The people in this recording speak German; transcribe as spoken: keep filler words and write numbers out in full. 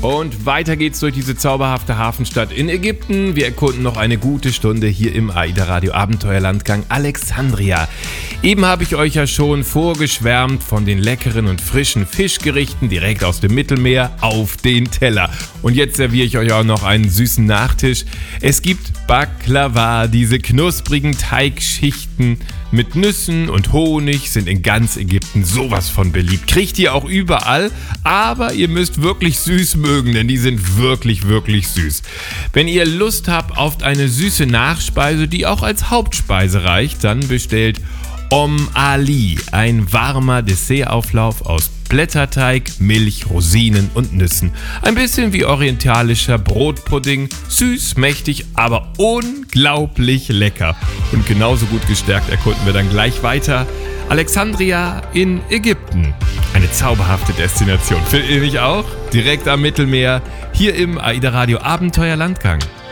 Und weiter geht's durch diese zauberhafte Hafenstadt in Ägypten. Wir erkunden noch eine gute Stunde hier im AIDA Radio Abenteuerlandgang Alexandria. Eben habe ich euch ja schon vorgeschwärmt von den leckeren und frischen Fischgerichten direkt aus dem Mittelmeer auf den Teller. Und jetzt serviere ich euch auch noch einen süßen Nachtisch. Es gibt Baklava, diese knusprigen Teigschichten mit Nüssen und Honig sind in ganz Ägypten sowas von beliebt. Kriegt ihr auch überall, aber ihr müsst wirklich süß mögen, denn die sind wirklich, wirklich süß. Wenn ihr Lust habt auf eine süße Nachspeise, die auch als Hauptspeise reicht, dann bestellt Om Ali, ein warmer Dessertauflauf aus Blätterteig, Milch, Rosinen und Nüssen. Ein bisschen wie orientalischer Brotpudding, süß, mächtig, aber unglaublich lecker. Und genauso gut gestärkt erkunden wir dann gleich weiter Alexandria in Ägypten. Eine zauberhafte Destination. Findet ihr nicht auch? Direkt am Mittelmeer, hier im AIDA Radio Abenteuerlandgang.